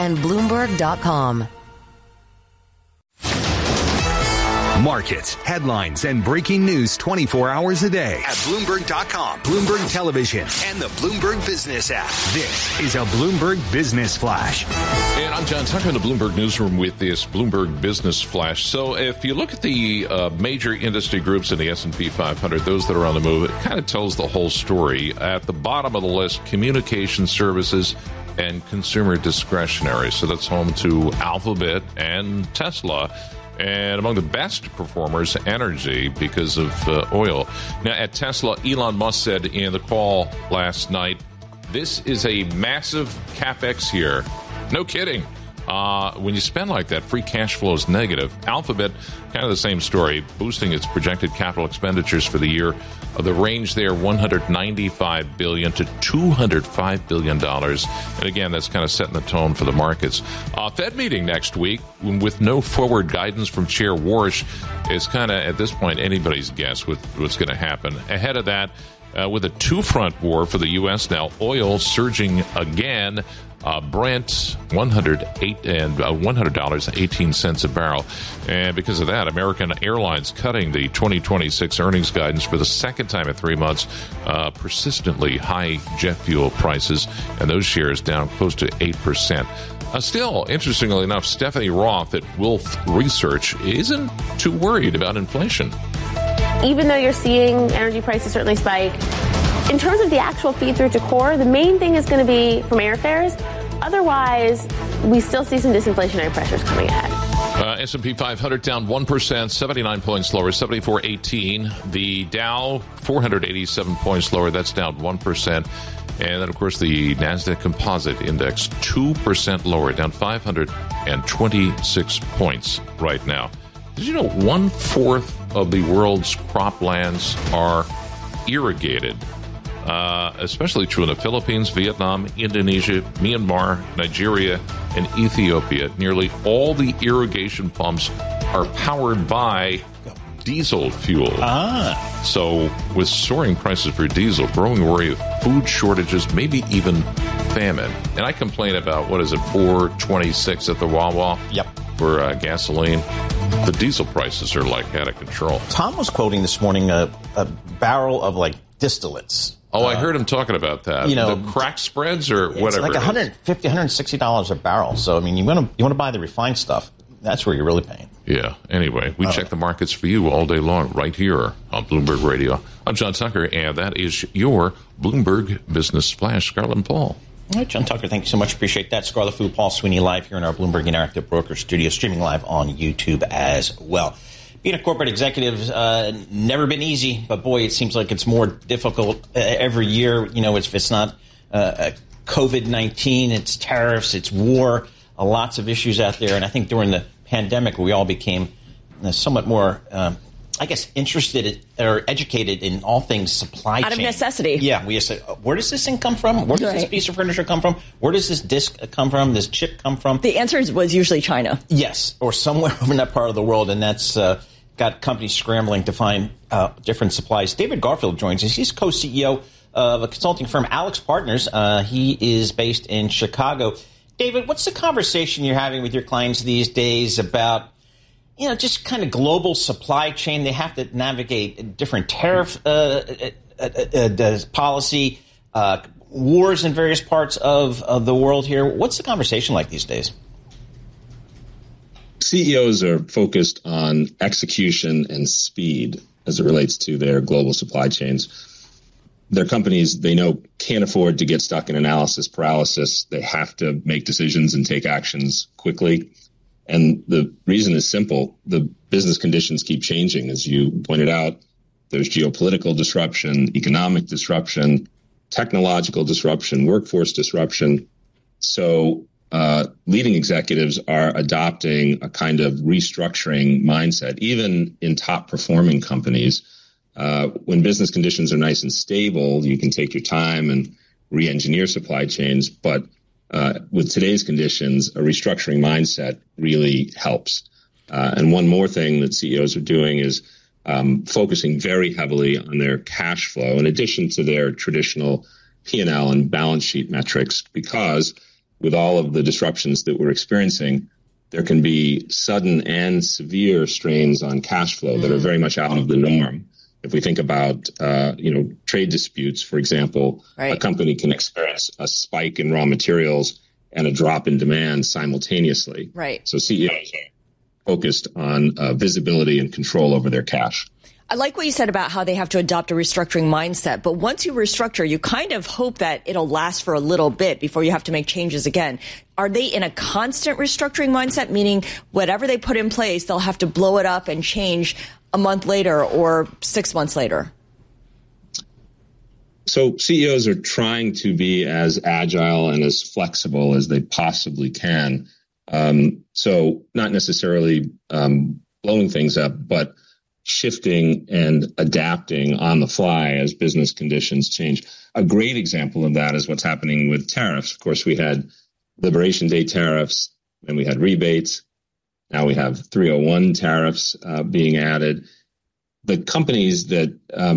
and Bloomberg.com. Markets, headlines, and breaking news 24 hours a day at Bloomberg.com, Bloomberg Television, and the Bloomberg Business app. This is a Bloomberg Business Flash. And I'm John Tucker in the Bloomberg Newsroom with this Bloomberg Business Flash. So if you look at the major industry groups in the S&P 500, those that are on the move, it kind of tells the whole story. At the bottom of the list, communication services and consumer discretionary. So that's home to Alphabet and Tesla. And among the best performers, energy, because of oil. Now, at Tesla, Elon Musk said in the call last night, this is a massive CapEx year. No kidding. When you spend like that, free cash flow is negative. Alphabet, kind of the same story, boosting its projected capital expenditures for the year. The range there, $195 billion to $205 billion. And again, that's kind of setting the tone for the markets. Fed meeting next week with no forward guidance from Chair Warsh is kind of, at this point, anybody's guess with what's going to happen. Ahead of that, with a two-front war for the U.S. now, oil surging again. Brent, $100.18 a barrel. And because of that, American Airlines cutting the 2026 earnings guidance for the second time in 3 months. Persistently high jet fuel prices, and those shares down close to 8%. Still, interestingly enough, Stephanie Roth at Wolf Research isn't too worried about inflation. Even though you're seeing energy prices certainly spike, in terms of the actual feed through to core, the main thing is going to be from airfares. Otherwise, we still see some disinflationary pressures coming ahead. S&P 500 down 1%, 79 points lower, 74.18. The Dow, 487 points lower, that's down 1%. And then, of course, the NASDAQ Composite Index, 2% lower, down 526 points right now. Did you know 1/4 of the world's croplands are irrigated? Especially true in the Philippines, Vietnam, Indonesia, Myanmar, Nigeria, and Ethiopia. Nearly all the irrigation pumps are powered by diesel fuel. So with soaring prices for diesel, growing worry of food shortages, maybe even famine. And I complain about, $4.26 at the Wawa for gasoline. The diesel prices are like out of control. Tom was quoting this morning a barrel of distillates. Oh, I heard him talking about that. The crack spreads or whatever. It's like $150, $160 a barrel. So, I mean, you want to buy the refined stuff. That's where you're really paying. Yeah. Anyway, we check the markets for you all day long right here on Bloomberg Radio. I'm John Tucker, and that is your Bloomberg Business Flash. Scarlett and Paul. All right, John Tucker, thank you so much. Appreciate that. Scarlett Fu, Paul Sweeney live here in our Bloomberg Interactive Broker studio, streaming live on YouTube as well. Being a corporate executive, never been easy, but boy, it seems like it's more difficult every year. If it's not COVID-19, it's tariffs, it's war, lots of issues out there. And I think during the pandemic, we all became somewhat more, interested or educated in all things supply chain. Out of necessity. Yeah. We said, where does this thing come from? Where does this piece of furniture come from? Where does this disc come from? This chip come from? The answer was usually China. Yes, or somewhere over in that part of the world, and that's got companies scrambling to find different supplies. David Garfield joins us. He's co-CEO of a consulting firm, Alex Partners. He is based in Chicago. David, what's the conversation you're having with your clients these days about, just kind of global supply chain? They have to navigate different tariff policy, wars in various parts of the world here. What's the conversation like these days? CEOs are focused on execution and speed as it relates to their global supply chains. Their companies, they know, can't afford to get stuck in analysis paralysis. They have to make decisions and take actions quickly. And the reason is simple. The business conditions keep changing. As you pointed out, there's geopolitical disruption, economic disruption, technological disruption, workforce disruption. So leading executives are adopting a kind of restructuring mindset, even in top performing companies. When business conditions are nice and stable, you can take your time and re-engineer supply chains. But with today's conditions, a restructuring mindset really helps. And one more thing that CEOs are doing is focusing very heavily on their cash flow in addition to their traditional P&L and balance sheet metrics, because with all of the disruptions that we're experiencing, there can be sudden and severe strains on cash flow that are very much out of the norm. If we think about, trade disputes, for example, a company can experience a spike in raw materials and a drop in demand simultaneously. Right. So CEOs are focused on visibility and control over their cash. I like what you said about how they have to adopt a restructuring mindset. But once you restructure, you kind of hope that it'll last for a little bit before you have to make changes again. Are they in a constant restructuring mindset, meaning whatever they put in place, they'll have to blow it up and change a month later or 6 months later? So CEOs are trying to be as agile and as flexible as they possibly can. So not necessarily blowing things up, but shifting and adapting on the fly as business conditions change. A great example of that is what's happening with tariffs. Of course, we had Liberation Day tariffs, then we had rebates. Now we have 301 tariffs being added. The companies that,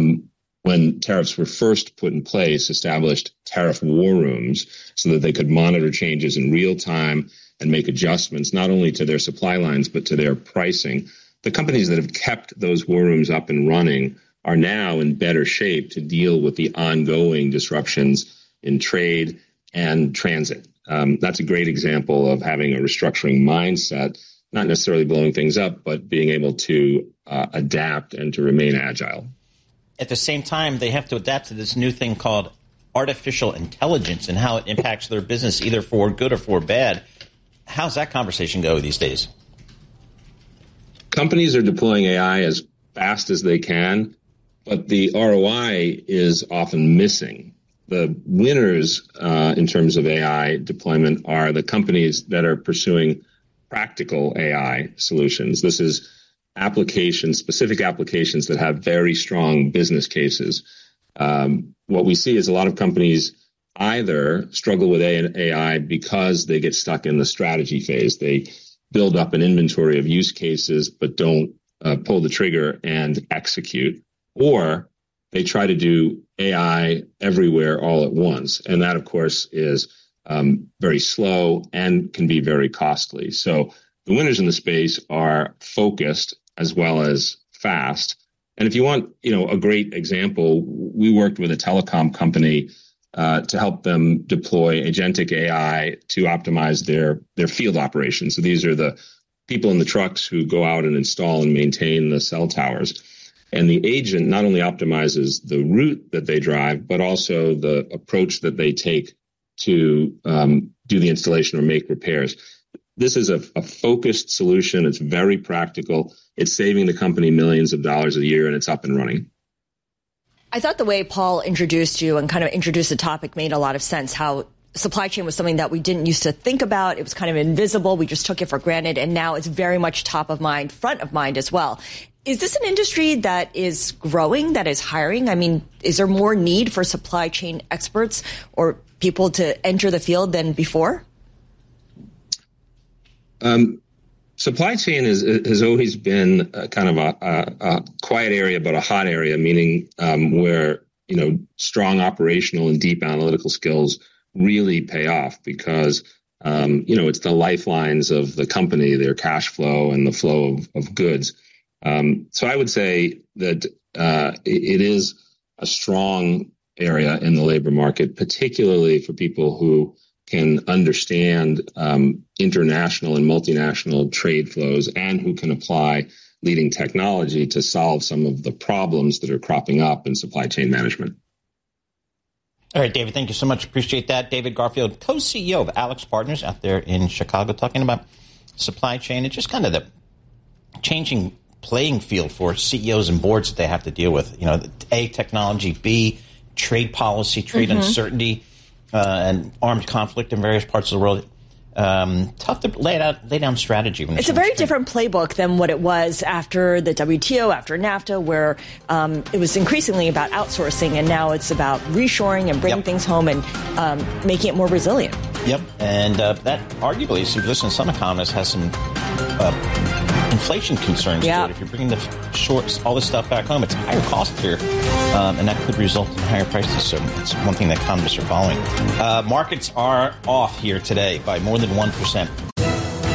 when tariffs were first put in place, established tariff war rooms so that they could monitor changes in real time and make adjustments not only to their supply lines, but to their pricing. The companies that have kept those war rooms up and running are now in better shape to deal with the ongoing disruptions in trade and transit. That's a great example of having a restructuring mindset, not necessarily blowing things up, but being able to adapt and to remain agile. At the same time, they have to adapt to this new thing called artificial intelligence and how it impacts their business, either for good or for bad. How's that conversation go these days? Companies are deploying AI as fast as they can, but the ROI is often missing. The winners in terms of AI deployment are the companies that are pursuing practical AI solutions. This is specific applications that have very strong business cases. What we see is a lot of companies either struggle with AI because they get stuck in the strategy phase. They build up an inventory of use cases, but don't pull the trigger and execute, or they try to do AI everywhere all at once. And that, of course, is very slow and can be very costly. So the winners in the space are focused as well as fast. And if you want, a great example, we worked with a telecom company to help them deploy agentic AI to optimize their field operations. So these are the people in the trucks who go out and install and maintain the cell towers. And the agent not only optimizes the route that they drive, but also the approach that they take to do the installation or make repairs. This is a focused solution. It's very practical. It's saving the company millions of dollars a year, and it's up and running. I thought the way Paul introduced you and kind of introduced the topic made a lot of sense, how supply chain was something that we didn't used to think about. It was kind of invisible. We just took it for granted. And now it's very much top of mind, front of mind as well. Is this an industry that is growing, that is hiring? I mean, is there more need for supply chain experts or people to enter the field than before? Supply chain has always been kind of a quiet area, but a hot area, meaning where, strong operational and deep analytical skills really pay off because, it's the lifelines of the company, their cash flow and the flow of goods. So I would say that it is a strong area in the labor market, particularly for people who can understand international and multinational trade flows and who can apply leading technology to solve some of the problems that are cropping up in supply chain management. All right, David, thank you so much. Appreciate that. David Garfield, co-CEO of AlixPartners out there in Chicago, talking about supply chain and just kind of the changing playing field for CEOs and boards that they have to deal with. A, technology, B, trade policy, trade uncertainty, and armed conflict in various parts of the world. Tough to lay down strategy. It's a very different playbook than what it was after the WTO, after NAFTA, where it was increasingly about outsourcing, and now it's about reshoring and bringing things home and making it more resilient. Yep, and that arguably, if you listen to some economists, has some inflation concerns to it. If you're bringing all this stuff back home, it's a higher cost here, and that could result in higher prices. So it's one thing that economists are following. Markets are off here today by more than 1%.